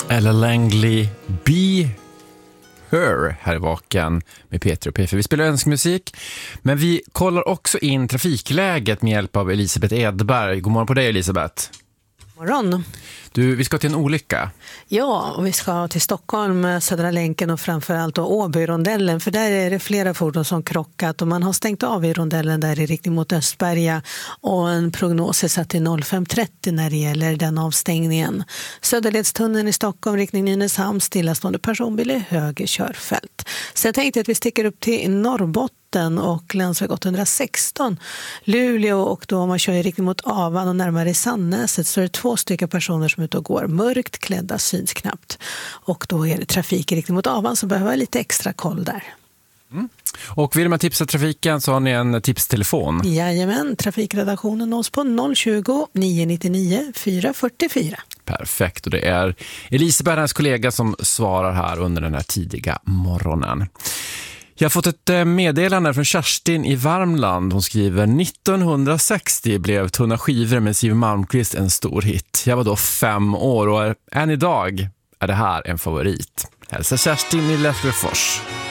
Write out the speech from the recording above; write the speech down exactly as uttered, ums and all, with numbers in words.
Ella Langley, Be Her, här i Vaken med Peter och P F. Vi spelar önskmusik, men vi kollar också in trafikläget med hjälp av Elisabeth Edberg. God morgon på dig, Elisabeth. Morgon. Du, vi ska till en olycka. Ja, och vi ska till Stockholm, Södra länken och framförallt då Åby-rondellen, för där är det flera fordon som krockat och man har stängt av i rondellen där i riktning mot Östberga och en prognos är satt till fem trettio när det gäller den avstängningen. Söderledstunneln i Stockholm, riktning Nynäshamn, stillastående personbil i höger körfält. Så jag tänkte att vi sticker upp till Norrbotten och länsväg åttahundrasexton Luleå, och då om man kör i riktning mot Avan och närmare Sannäset så är det två stycken personer som är ute och går. Mörkt klädda, syns knappt. Och då är det trafik i riktning mot Avan, så behöver jag lite extra koll där. Mm. Och vill man tipsa trafiken så har ni en tipstelefon. Jajamän, trafikredaktionen nås på noll tjugo, nio nittionio, fyra fyrtiofyra. Perfekt, och det är Elisabeth, hennes kollega, som svarar här under den här tidiga morgonen. Jag har fått ett meddelande från Kerstin i Värmland. Hon skriver: nittonhundrasextio blev Tunna skivor med Siw Malmkvist en stor hit. Jag var då fem år och än idag är det här en favorit. Hälsa Kerstin i Läsbefors.